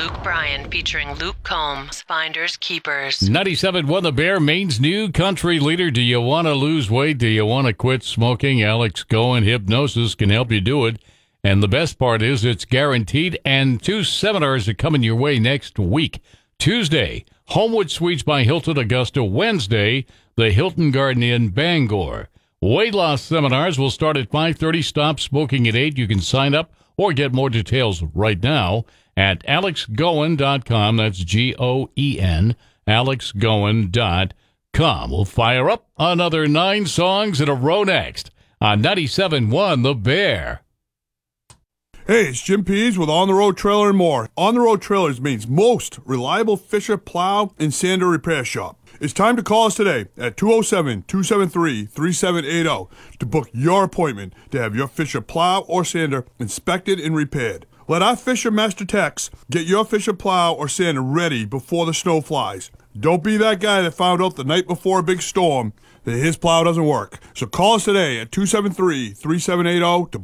Luke Bryan featuring Luke Combs, Finders Keepers. 97.1 The Bear, Maine's new country leader. Do you want to lose weight? Do you want to quit smoking? Alex Goen Hypnosis can help you do it. And the best part is it's guaranteed. And 2 seminars are coming your way next week. Tuesday, Homewood Suites by Hilton Augusta. Wednesday, the Hilton Garden Inn Bangor. Weight loss seminars will start at 5:30. Stop smoking at 8. You can sign up or get more details right now at alexgoen.com. That's Goen, alexgoen.com. We'll fire up another 9 songs in a row next on 97.1 The Bear. Hey, it's Jim Pease with On the Road Trailer and More. On the Road Trailers means most reliable Fisher plow and sander repair shop. It's time to call us today at 207-273-3780 to book your appointment to have your Fisher plow or sander inspected and repaired. Let our Fisher Master Techs get your Fisher plow or sander ready before the snow flies. Don't be that guy that found out the night before a big storm that his plow doesn't work. So call us today at 273-3780 to